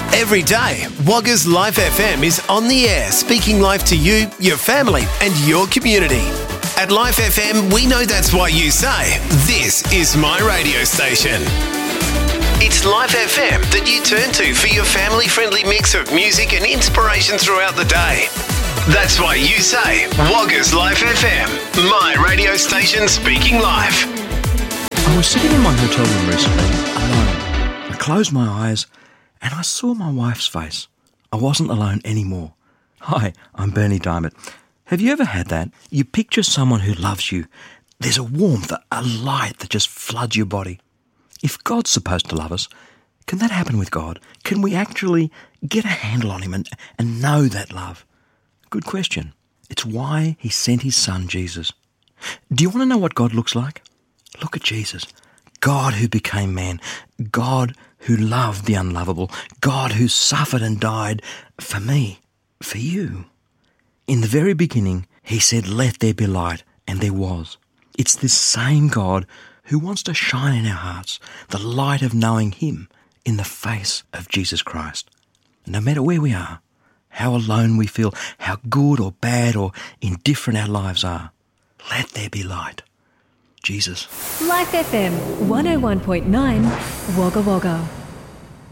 Every day, Wagga's Life FM is on the air, speaking life to you, your family and your community. At Life FM, we know that's why you say, this is my radio station. It's Life FM that you turn to for your family-friendly mix of music and inspiration throughout the day. That's why you say, Wagga's Life FM, my radio station speaking life. I was sitting in my hotel room recently, alone. I closed my eyes and I saw my wife's face. I wasn't alone anymore. Hi, I'm Bernie Diamond. Have you ever had that? You picture someone who loves you. There's a warmth, a light that just floods your body. If God's supposed to love us, can that happen with God? Can we actually get a handle on him and know that love? Good question. It's why he sent his son, Jesus. Do you want to know what God looks like? Look at Jesus. God who became man. God who loved the unlovable. God who suffered and died for me, for you. In the very beginning, he said, let there be light, and there was. It's this same God who wants to shine in our hearts, the light of knowing him in the face of Jesus Christ. No matter where we are, how alone we feel, how good or bad or indifferent our lives are, let there be light. Jesus. Life FM 101.9 Wagga Wagga.